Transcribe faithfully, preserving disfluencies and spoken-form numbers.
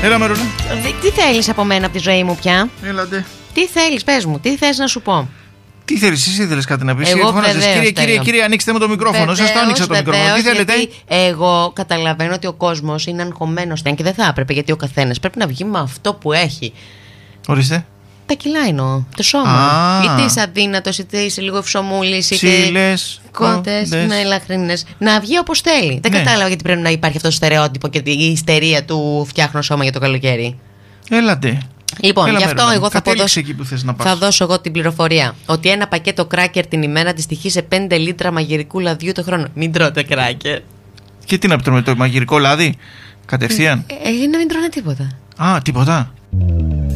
Έλα, Μερούλα. Τι θέλεις από μένα, από τη ζωή μου πια? Έλατε. Τι θέλεις, πες μου, τι θες να σου πω? Τι θέλεις, εσύ ήθελες κάτι να πεις? Εγώ Φώναζες, βεβαίως κύριε, θέλω. κύριε, κύριε, ανοίξτε μου το μικρόφωνο. Σας το άνοιξα το Βεβαίως, μικρόφωνο. Τι θέλετε? γιατί εγώ καταλαβαίνω ότι ο κόσμος είναι αγχωμένος και δεν θα έπρεπε, γιατί ο καθένας πρέπει να βγει με αυτό που έχει. Ορίστε. Τα κιλά εννοώ, το σώμα. Α. Είτε είσαι αδύνατος, είτε είσαι λίγο ευσομούλης, είτε Ξύλες, κότες, κόντες. με λαχρίνες. Να βγει όπως θέλει. Δεν Ναι. κατάλαβα γιατί πρέπει να υπάρχει αυτό το στερεότυπο και η ιστερία του φτιάχνω σώμα για το καλοκαίρι. Έλατε. Λοιπόν, Έλα, γι' αυτό Μερούλα, εγώ θα, κατέληξε ποδώσω, εκεί που θες να πας. θα δώσω εγώ την πληροφορία ότι ένα πακέτο κράκερ την ημέρα αντιστοιχεί σε πέντε λίτρα μαγειρικού λαδιού το χρόνο. Μην τρώτε κράκερ. Και τι να πτώμε, το μαγειρικό λάδι? Κατευθείαν. Ε, ε, να μην τρώνε τίποτα. Α, τίποτα.